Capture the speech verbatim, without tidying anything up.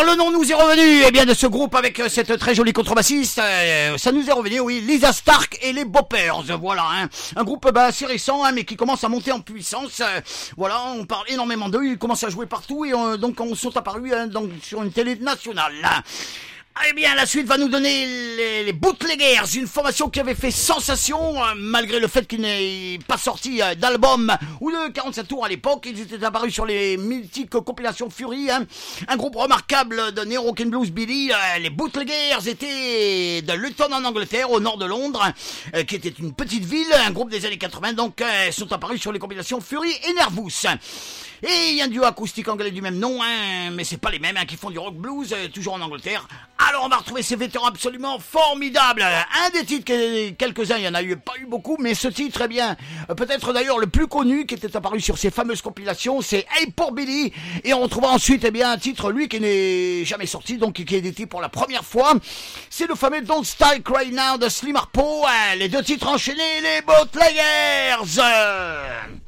le nom nous est revenu, eh bien, de ce groupe avec euh, cette très jolie contrebassiste, euh, ça nous est revenu, oui, Lisa Stark et les Boppers, voilà, hein, un groupe bah, assez récent, hein, mais qui commence à monter en puissance, euh, voilà, on parle énormément d'eux, ils commencent à jouer partout, et euh, donc on sont apparus hein, donc, sur une télé nationale, là. Eh bien, la suite va nous donner les, les Bootleggers, une formation qui avait fait sensation, euh, malgré le fait qu'il n'ait pas sorti euh, d'album ou de quarante-sept tours à l'époque. Ils étaient apparus sur les mythiques compilations Fury, hein. Un groupe remarquable de Neo Rock and Blues Billy. Euh, les Bootleggers étaient de Luton en Angleterre, au nord de Londres, euh, qui était une petite ville, un groupe des années quatre-vingts, donc euh, sont apparus sur les compilations Fury et Nervous. Et il y a un duo acoustique anglais du même nom, hein, mais c'est pas les mêmes hein, qui font du rock blues, euh, toujours en Angleterre. Alors on va retrouver ces vétérans absolument formidables. Un des titres, quelques-uns, il y en a eu pas eu beaucoup, mais ce titre, eh bien, peut-être d'ailleurs le plus connu qui était apparu sur ces fameuses compilations, c'est Hey pour Billy. Et on retrouvera ensuite, eh bien, un titre, lui, qui n'est jamais sorti, donc qui est édité pour la première fois. C'est le fameux Don't Style Cry Now de Slim Harpo. Hein, les deux titres enchaînés, les Bootleggers.